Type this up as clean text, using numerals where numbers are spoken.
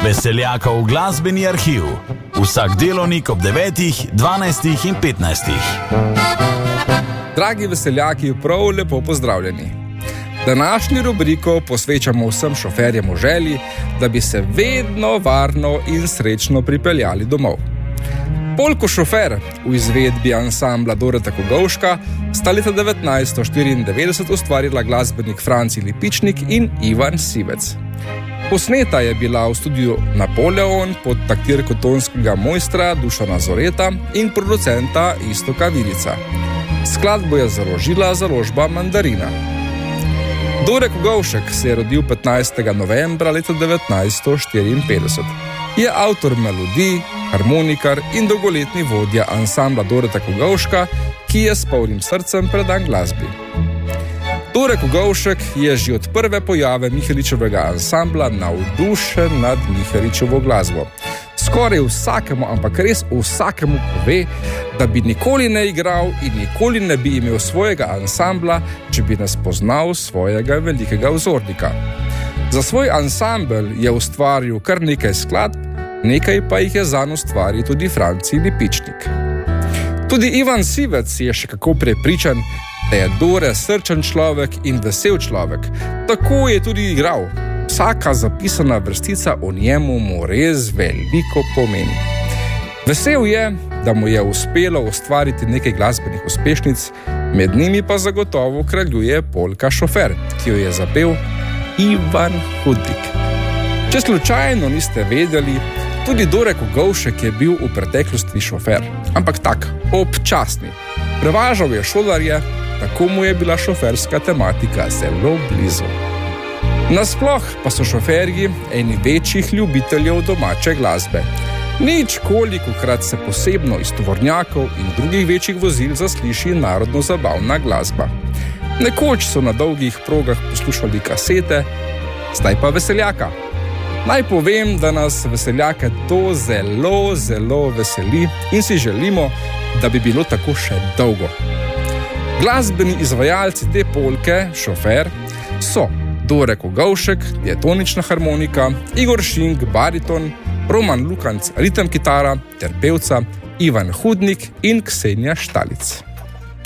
Veseljakov glasbeni arhiv. Vsak delovnik ob 9, 12 in 15. Dragi veseljaki, prav lepo pozdravljeni. Današnjo rubriko posvečamo vsem šoferjem v želji, da bi se vedno varno in srečno pripeljali domov. Polko Šofer v izvedbi ansambla Doreta Kogovška sta leta 1994 ustvarila glasbenik Franci Lipičnik in Ivan Sivec. Posneta je bila v studiu Napoleon pod taktirko tonskega mojstra Dušana Zoreta in producenta Iztoka Vidica. Skladbo je založila založba Mandarina. Dore Kogovšek se je rodil 15. novembra leta 1954. Je avtor melodij, harmonikar in dolgoletni vodja ansambla Doreta Kogovška, ki je s polnim srcem predan glasbi. Dore Kogovšek je že od prve pojave Miheličevega ansambla navdušen nad Miheličevo glasbo. Skoraj vsakemu, ampak res vsakemu pove, da bi nikoli ne igral in nikoli ne bi imel svojega ansambla, če bi ne spoznal svojega velikega vzornika. Za svoj ansambel je ustvaril kar nekaj skladb, nekaj pa jih je zanj ustvaril tudi Franci Lipičnik. Tudi Ivan Sivec je še kako prepričan, da je Dore srčen človek in vesel človek. Tako je tudi igral. Vsaka zapisana vrstica o njemu mu res veliko pomeni. Vesel je, da mu je uspelo ustvariti nekaj glasbenih uspešnic, med njimi pa zagotovo kraljuje polka Šofer, ki jo je zapel Ivan Hudnik. Če slučajno niste vedeli, tudi Dore Kogovšek je bil v preteklosti šofer, ampak tak, občasni. Prevažal je šolarje, tako mu je bila šoferska tematika zelo blizu. Nasploh pa so šoferji eni večjih ljubiteljev domače glasbe. Nič kolikokrat se posebno iz tovornjakov in drugih večjih vozil zasliši narodno-zabavna glasba. Nekoč so na dolgih progah poslušali kasete, zdaj pa veseljaka. Naj povem, da nas veseljake to zelo, zelo veseli in si želimo, da bi bilo tako še dolgo. Glasbeni izvajalci te polke, Šofer, so Dore Kogovšek, diatonična harmonika, Igor Šink, bariton, Roman Lukanc, ritem kitara ter pevca Ivan Hudnik in Ksenija Štalic.